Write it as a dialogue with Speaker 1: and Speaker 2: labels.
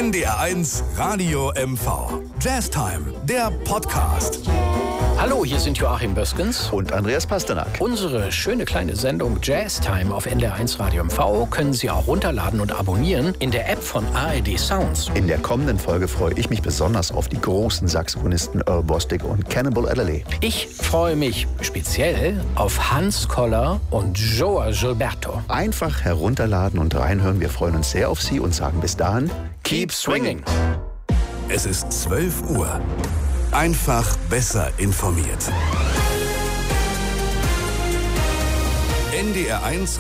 Speaker 1: NDR1 Radio MV. Jazztime, der Podcast.
Speaker 2: Hallo, hier sind Joachim Böskens
Speaker 3: und Andreas Pasternak.
Speaker 2: Unsere schöne kleine Sendung Jazztime auf NDR1 Radio MV können Sie auch runterladen und abonnieren in der App von ARD Sounds.
Speaker 3: In der kommenden Folge freue ich mich besonders auf die großen Saxophonisten Earl Bostic und Cannonball Adderley.
Speaker 2: Ich freue mich speziell auf Hans Koller und Joao Gilberto.
Speaker 3: Einfach herunterladen und reinhören. Wir freuen uns sehr auf Sie und sagen bis dahin,
Speaker 2: Keep swinging!
Speaker 1: Es ist 12 Uhr. Einfach besser informiert. NDR1